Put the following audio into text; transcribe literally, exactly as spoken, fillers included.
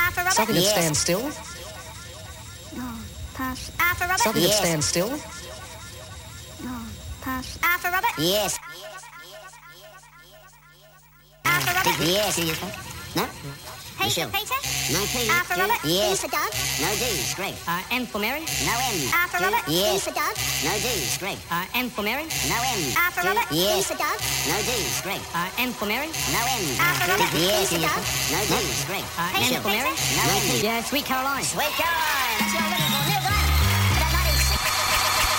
R for Robert. Something that Yes. stands still. Oh, pass. R for Robert. Something Yes. that stands still. Oh, pass. R for Robert. Yes. R for Robert. Yes. No? Peter, Peter. No P. R for Robert. Yes. D for Doug. No D. Greg. Uh, M for Mary. No M. R for Robert. Yes. D for Doug. No D. Greg. Uh, M for Mary. No M. R for Robert. Yes. D for Doug. No D. Greg. Uh, M for Mary. No M. R for Robert. Yes. D for Doug. No D. Greg. Uh, Peter, M for Mary. Peter. No M. Yeah, Sweet Caroline. Sweet Caroline. Let's go.